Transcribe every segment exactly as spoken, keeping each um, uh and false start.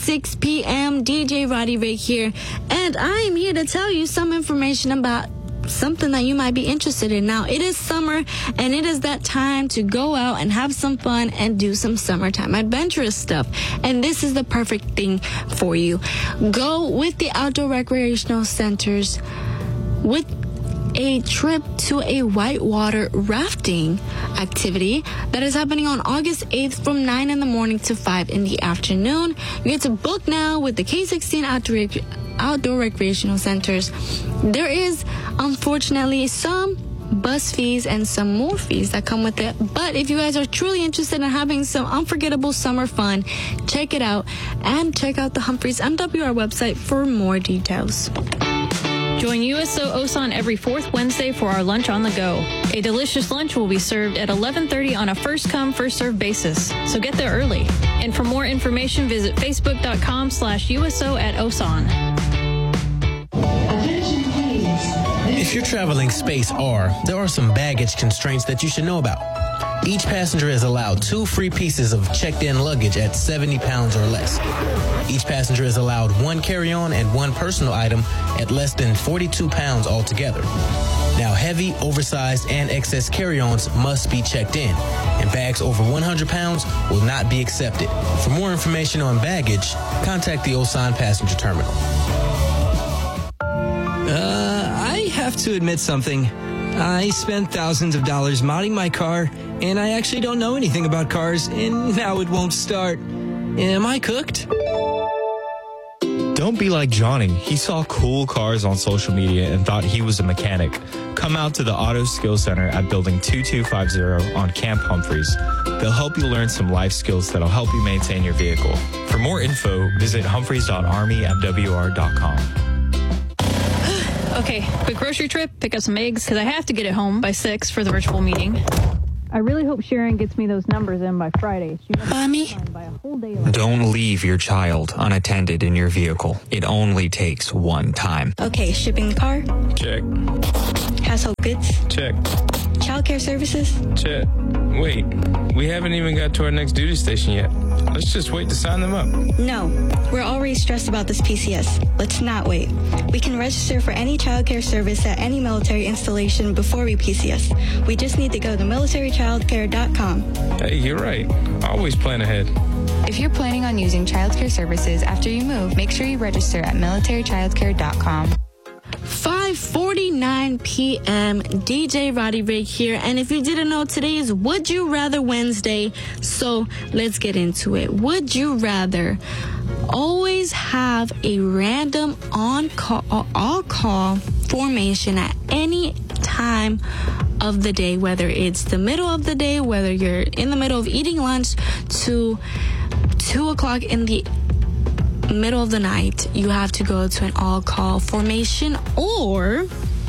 six p.m. D J Roddy Ray here, and I am here to tell you some information about something that you might be interested in. Now, it is summer, and it is that time to go out and have some fun and do some summertime adventurous stuff. And this is the perfect thing for you. Go with the outdoor recreational centers with a trip to a whitewater rafting activity that is happening on August eighth from nine in the morning to five in the afternoon. You get to book now with the K sixteen Outdoor Rec- Outdoor Recreational Centers. There is, unfortunately, some bus fees and some more fees that come with it. But if you guys are truly interested in having some unforgettable summer fun, check it out and check out the Humphreys M W R website for more details. Join U S O Osan every fourth Wednesday for our Lunch on the Go. A delicious lunch will be served at eleven thirty on a first-come, first-served basis. So get there early. And for more information, visit facebook.com slash USO at Osan. If you're traveling Space R, there are some baggage constraints that you should know about. Each passenger is allowed two free pieces of checked-in luggage at seventy pounds or less. Each passenger is allowed one carry-on and one personal item at less than forty-two pounds altogether. Now, heavy, oversized, and excess carry-ons must be checked in, and bags over one hundred pounds will not be accepted. For more information on baggage, contact the Osan Passenger Terminal. Uh, I have to admit something. I spent thousands of dollars modding my car, and I actually don't know anything about cars, and now it won't start. Am I cooked? Don't be like Johnny. He saw cool cars on social media and thought he was a mechanic. Come out to the Auto Skills Center at Building two two five zero on Camp Humphreys. They'll help you learn some life skills that'll help you maintain your vehicle. For more info, visit humphreys dot army m w r dot com. Okay, quick grocery trip, pick up some eggs, because I have to get it home by six for the virtual meeting. I really hope Sharon gets me those numbers in by Friday. Mommy? By a whole day later. Don't leave your child unattended in your vehicle. It only takes one time. Okay, shipping the car. Check. Household goods. Check. Childcare services. Check. Wait, we haven't even got to our next duty station yet. Let's just wait to sign them up. No, we're already stressed about this P C S. Let's not wait. We can register for any childcare service at any military installation before we P C S. We just need to go to military childcare dot com. Hey, you're right. Always plan ahead. If you're planning on using childcare services after you move, make sure you register at military childcare dot com. five forty-nine p.m. D J Roddy Ray here, and if you didn't know, today is Would You Rather Wednesday, so let's get into it. Would you rather always have a random on-call or all-call formation at any time of the day, whether it's the middle of the day, whether you're in the middle of eating lunch, to two o'clock in the middle of the night, you have to go to an all-call formation, or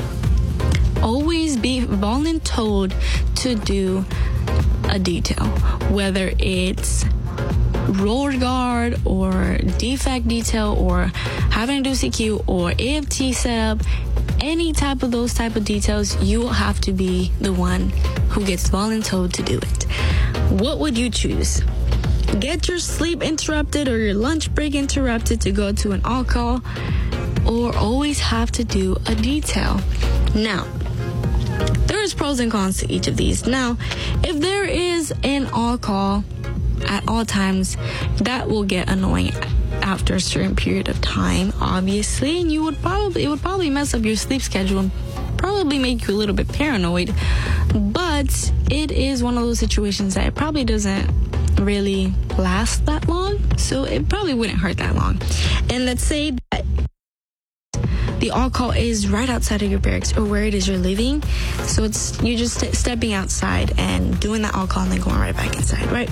always be volunteered to do a detail, whether it's road guard or defect detail or having to do C Q or A F T setup, any type of those type of details, you will have to be the one who gets volunteered to do it. What would you choose? Get your sleep interrupted or your lunch break interrupted to go to an all-call, or always have to do a detail? Now, there's pros and cons to each of these. Now, if there is an all-call at all times, that will get annoying after a certain period of time, obviously, and you would probably it would probably mess up your sleep schedule and probably make you a little bit paranoid. But it is one of those situations that it probably doesn't really last that long, so it probably wouldn't hurt that long. And let's say that the all-call is right outside of your barracks or where it is you're living, so it's you just st- stepping outside and doing that all-call and then going right back inside, right?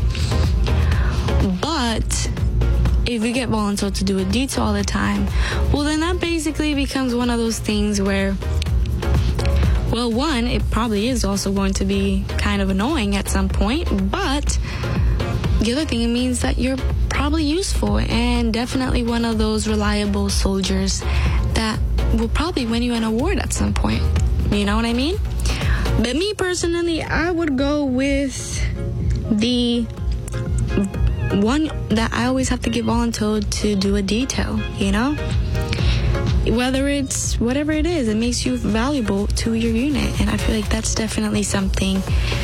But if you get volunteered to do a detail all the time, well, then that basically becomes one of those things where, well, one, it probably is also going to be kind of annoying at some point, but the other thing, it means that you're probably useful and definitely one of those reliable soldiers that will probably win you an award at some point. You know what I mean? But me personally, I would go with the one that I always have to get volunteered to do a detail, you know? Whether it's whatever it is, it makes you valuable to your unit. And I feel like that's definitely something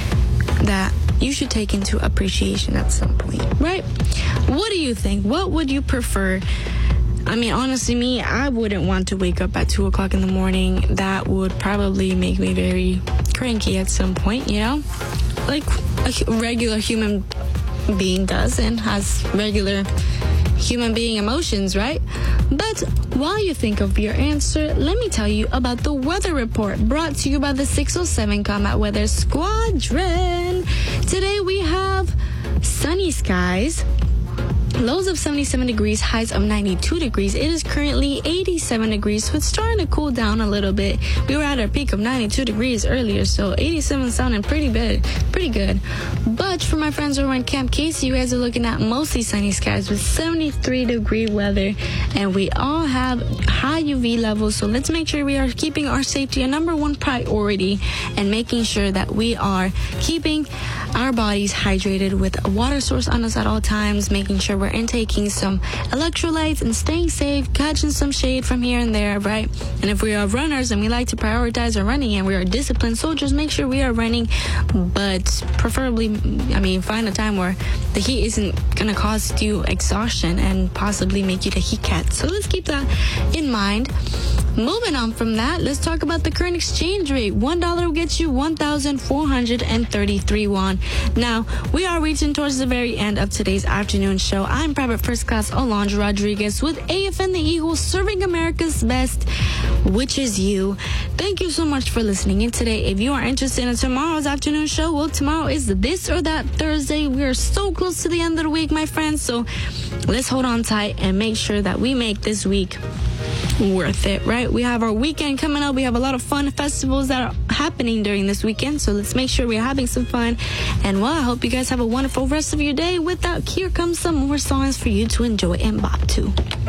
that you should take into appreciation at some point, right? What do you think? What would you prefer? I mean, honestly, me, I wouldn't want to wake up at two o'clock in the morning. That would probably make me very cranky at some point, you know? Like a regular human being does and has regular human being emotions, right? But while you think of your answer, let me tell you about the weather report brought to you by the six oh seven Combat Weather Squadron. Today we have sunny skies, lows of seventy-seven degrees, highs of ninety-two degrees. It is currently eighty-seven degrees, so it's starting to cool down a little bit. We were at our peak of ninety-two degrees earlier, so eighty-seven sounding pretty good, pretty good. But for my friends over in Camp Casey, you guys are looking at mostly sunny skies with seventy-three degree weather, and we all have high U V levels, so let's make sure we are keeping our safety a number one priority and making sure that we are keeping our bodies hydrated with a water source on us at all times, making sure we're intaking some electrolytes and staying safe, catching some shade from here and there, right? And if we are runners and we like to prioritize our running and we are disciplined soldiers, make sure we are running, but preferably, I mean, find a time where the heat isn't going to cause you exhaustion and possibly make you the heat cat. So let's keep that in mind. Moving on from that, let's talk about the current exchange rate. One dollar will get you one thousand four hundred thirty-three won. Now, we are reaching towards the very end of today's afternoon show. I'm Private First Class Alondra Rodriguez with A F N The Eagle, serving America's best, which is you. Thank you so much for listening in today. If you are interested in tomorrow's afternoon show, well, tomorrow is this or that Thursday. We are so close to the end of the week, my friends. So let's hold on tight and make sure that we make this week worth it, right? We have our weekend coming up. We have a lot of fun festivals that are happening during this weekend, so let's make sure we're having some fun. And well, I hope you guys have a wonderful rest of your day. With that, here comes some more songs for you to enjoy and bop to.